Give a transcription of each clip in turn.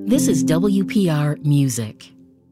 This is WPR Music.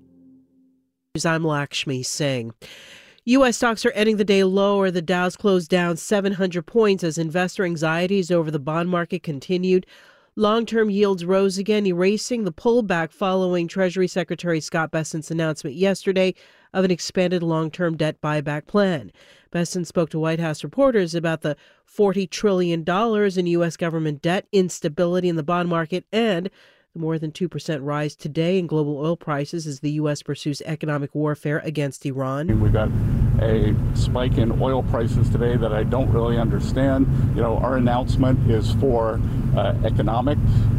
I'm Lakshmi Singh. U.S. stocks are ending the day lower. The Dow's closed down 700 points as investor anxieties over the bond market continued. Long-term yields rose again, erasing the pullback following Treasury Secretary Scott Bessent's announcement yesterday of an expanded long-term debt buyback plan. Bessent spoke to White House reporters about the $40 trillion in U.S. government debt, instability in the bond market, and the more than 2% rise today in global oil prices as the U.S. pursues economic warfare against Iran. We've got a spike in oil prices today that I don't really understand. Our announcement is for economic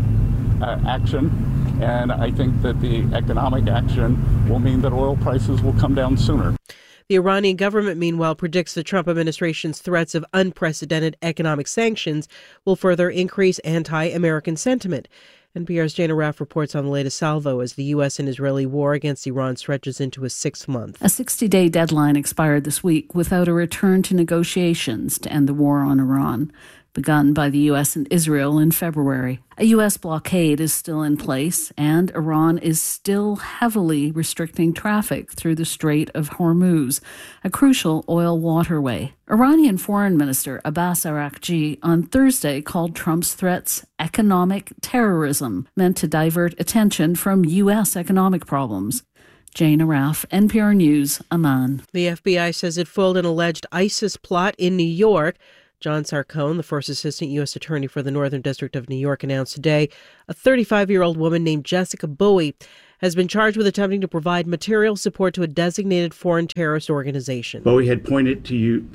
action, and I think that the economic action will mean that oil prices will come down sooner. The Iranian government, meanwhile, predicts the Trump administration's threats of unprecedented economic sanctions will further increase anti-American sentiment. NPR's Jana Raff reports on the latest salvo as the U.S. and Israeli war against Iran stretches into a sixth month. A 60-day deadline expired this week without a return to negotiations to end the war on Iran, begun by the U.S. and Israel in February. A U.S. blockade is still in place, and Iran is still heavily restricting traffic through the Strait of Hormuz, a crucial oil waterway. Iranian Foreign Minister Abbas Araghchi on Thursday called Trump's threats economic terrorism, meant to divert attention from U.S. economic problems. Jana Raff, NPR News, Amman. The FBI says it foiled an alleged ISIS plot in New York. John Sarcone, the first assistant U.S. attorney for the Northern District of New York, announced today a 35-year-old woman named Jessica Bowie has been charged with attempting to provide material support to a designated foreign terrorist organization. Bowie had plotted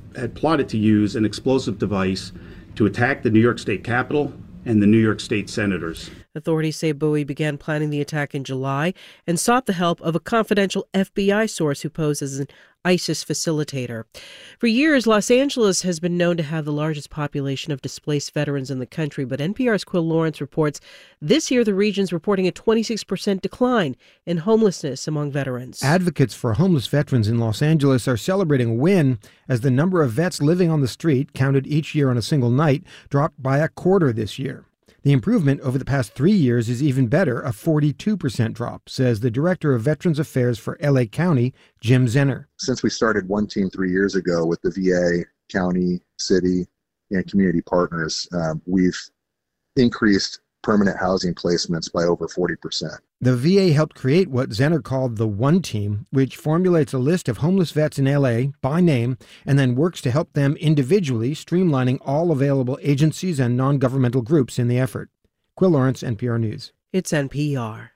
to use an explosive device to attack the New York State Capitol and the New York State senators. Authorities say Bowie began planning the attack in July and sought the help of a confidential FBI source who posed as an ISIS facilitator. For years, Los Angeles has been known to have the largest population of displaced veterans in the country, but NPR's Quill Lawrence reports this year the region's reporting a 26% decline in homelessness among veterans. Advocates for homeless veterans in Los Angeles are celebrating a win as the number of vets living on the street, counted each year on a single night, dropped by a quarter this year. The improvement over the past 3 years is even better, a 42% drop, says the Director of Veterans Affairs for L.A. County, Jim Zenner. Since we started One Team 3 years ago with the VA, county, city, and community partners, we've increased permanent housing placements by over 40%. The VA helped create what Zenner called the One Team, which formulates a list of homeless vets in L.A. by name and then works to help them individually, streamlining all available agencies and non-governmental groups in the effort. Quill Lawrence, NPR News. It's NPR.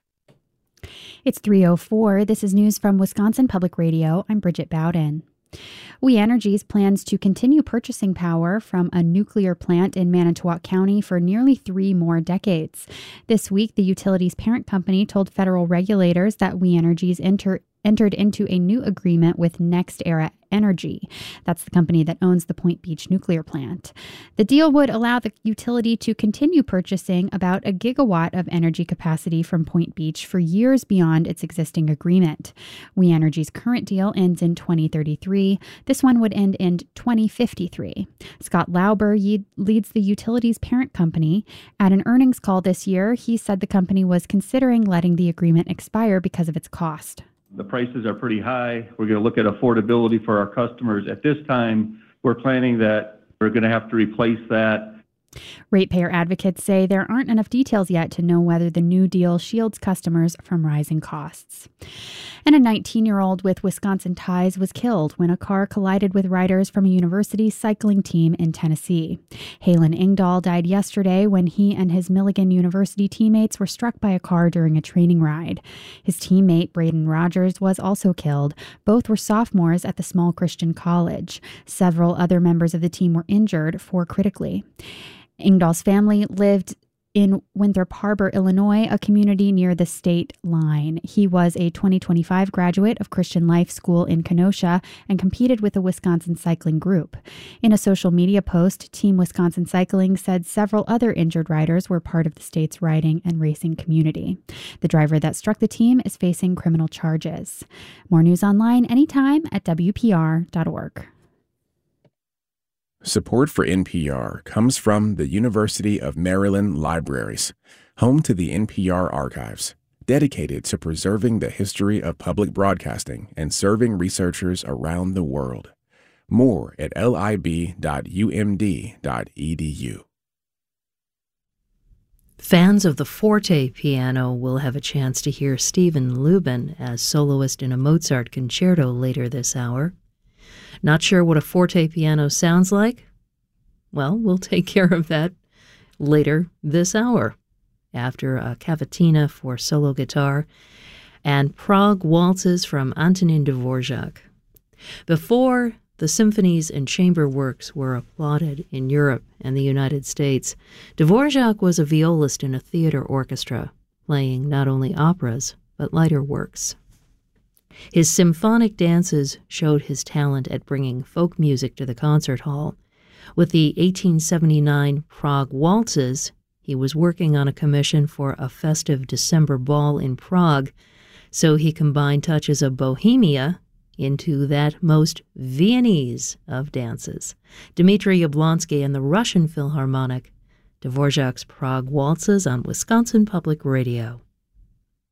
It's 3:04. This is news from Wisconsin Public Radio. I'm Bridget Bowden. We Energies plans to continue purchasing power from a nuclear plant in Manitowoc County for nearly 3 more decades. This week, the utility's parent company told federal regulators that We Energies entered into a new agreement with NextEra Energy. That's the company that owns the Point Beach nuclear plant. The deal would allow the utility to continue purchasing about 1 gigawatt of energy capacity from Point Beach for years beyond its existing agreement. We Energy's current deal ends in 2033. This one would end in 2053. Scott Lauber leads the utility's parent company. At an earnings call this year, he said the company was considering letting the agreement expire because of its cost. The prices are pretty high. We're going to look at affordability for our customers. At this time, we're planning that we're going to have to replace that. Ratepayer advocates say there aren't enough details yet to know whether the new deal shields customers from rising costs. And a 19-year-old with Wisconsin ties was killed when a car collided with riders from a university cycling team in Tennessee. Halen Engdahl died yesterday when he and his Milligan University teammates were struck by a car during a training ride. His teammate, Braden Rogers, was also killed. Both were sophomores at the small Christian college. Several other members of the team were injured, 4 critically. Engdahl's family lived in Winthrop Harbor, Illinois, a community near the state line. He was a 2025 graduate of Christian Life School in Kenosha and competed with the Wisconsin Cycling Group. In a social media post, Team Wisconsin Cycling said several other injured riders were part of the state's riding and racing community. The driver that struck the team is facing criminal charges. More news online anytime at WPR.org. Support for NPR comes from the University of Maryland Libraries, home to the NPR archives, dedicated to preserving the history of public broadcasting and serving researchers around the world. More at lib.umd.edu. Fans of the forte piano will have a chance to hear Stephen Lubin as soloist in a Mozart concerto later this hour. Not sure what a forte piano sounds like? Well, we'll take care of that later this hour, after a cavatina for solo guitar and Prague waltzes from Antonin Dvorak. Before the symphonies and chamber works were applauded in Europe and the United States, Dvorak was a violist in a theater orchestra, playing not only operas, but lighter works. His symphonic dances showed his talent at bringing folk music to the concert hall. With the 1879 Prague Waltzes, he was working on a commission for a festive December ball in Prague, so he combined touches of Bohemia into that most Viennese of dances. Dmitry Yablonsky and the Russian Philharmonic, Dvorak's Prague Waltzes on Wisconsin Public Radio.